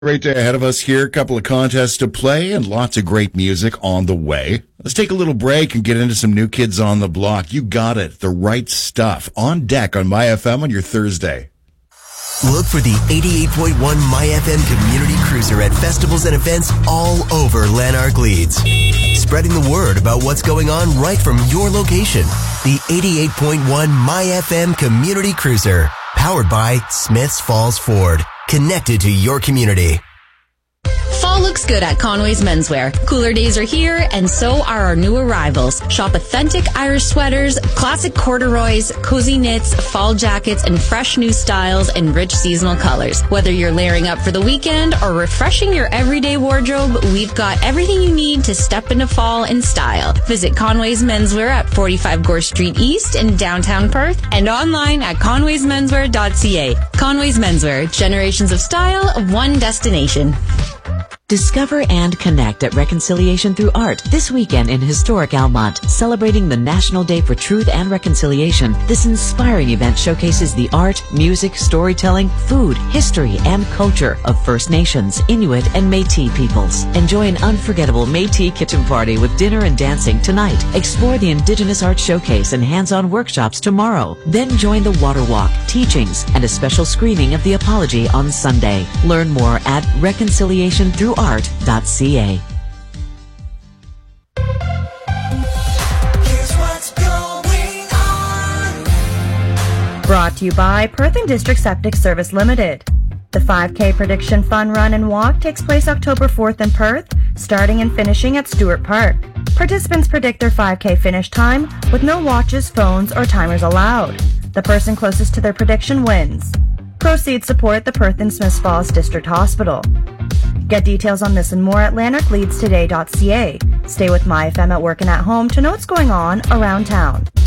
Great day ahead of us here. A couple of contests to play and lots of great music on the way. Let's take a little break and get into some New Kids on the Block. You got it. The right stuff on deck on My FM on your Thursday. Look for the 88.1 My FM Community Cruiser at festivals and events all over Lanark Leeds. Spreading the word about what's going on right from your location. The 88.1 My FM Community Cruiser. Powered by Smiths Falls Ford. Connected to your community. Fall looks good at Conway's Menswear. Cooler days are here, and so are our new arrivals. Shop authentic Irish sweaters, classic corduroys, cozy knits, fall jackets, and fresh new styles and rich seasonal colors. Whether you're layering up for the weekend or refreshing your everyday wardrobe, we've got everything you need to step into fall in style. Visit Conway's Menswear at 45 Gore Street East in downtown Perth and online at conwaysmenswear.ca. Conway's Menswear, generations of style, one destination. Discover and connect at Reconciliation Through Art this weekend in historic Almont. Celebrating the National Day for Truth and Reconciliation, this inspiring event showcases the art, music, storytelling, food, history, and culture of First Nations, Inuit, and Métis peoples. Enjoy an unforgettable Métis kitchen party with dinner and dancing tonight. Explore the Indigenous Art Showcase and hands-on workshops tomorrow. Then join the Water Walk, teachings, and a special screening of the Apology on Sunday. Learn more at reconciliationthroughart.ca. Brought to you by Perth and District Septic Service Limited. The 5K Prediction Fun Run and Walk takes place October 4th in Perth, starting and finishing at Stewart Park. Participants predict their 5K finish time with no watches, phones, or timers allowed. The person closest to their prediction wins. Proceeds support the Perth and Smiths Falls District Hospital. Get details on this and more at lanarkleadstoday.ca. Stay with My FM at work and at home to know what's going on around town.